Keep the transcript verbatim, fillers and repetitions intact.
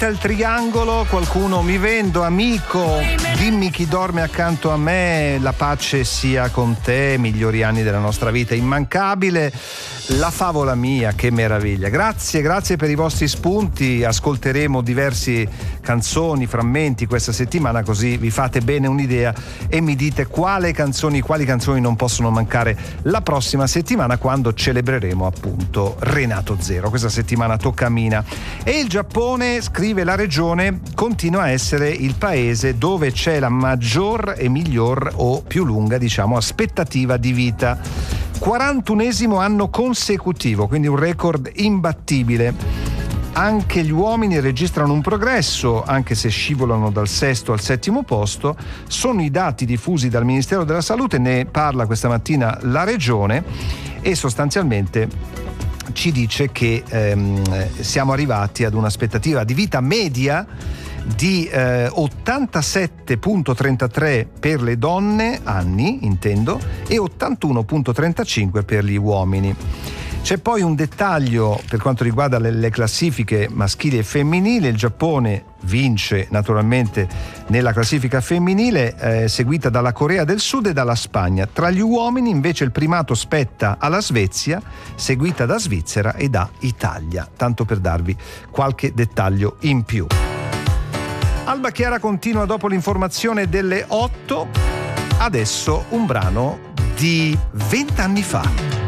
Metta il triangolo, qualcuno mi vendo, amico, dimmi chi dorme accanto a me, la pace sia con te, migliori anni della nostra vita, immancabile, la favola mia, che meraviglia. Grazie, grazie per i vostri spunti, ascolteremo diversi canzoni, frammenti questa settimana, così vi fate bene un'idea e mi dite quale canzoni, quali canzoni non possono mancare la prossima settimana, quando celebreremo appunto Renato Zero. Questa settimana tocca a Mina. E il Giappone, scrive la regione, continua a essere il paese dove c'è la maggior e miglior, o più lunga diciamo, aspettativa di vita. quarantunesimo anno consecutivo, quindi un record imbattibile. Anche gli uomini registrano un progresso, anche se scivolano dal sesto al settimo posto. Sono i dati diffusi dal Ministero della Salute, ne parla questa mattina la regione e sostanzialmente ci dice che ehm, siamo arrivati ad un'aspettativa di vita media di eh, ottantasette virgola trentatré per le donne, anni intendo, e ottantuno virgola trentacinque per gli uomini. C'è poi un dettaglio per quanto riguarda le, le classifiche maschili e femminili. Il Giappone vince naturalmente nella classifica femminile, eh, seguita dalla Corea del Sud e dalla Spagna. Tra gli uomini invece il primato spetta alla Svezia, seguita da Svizzera e da Italia, tanto per darvi qualche dettaglio in più. Alba Chiara continua dopo l'informazione delle otto, adesso un brano di vent'anni fa.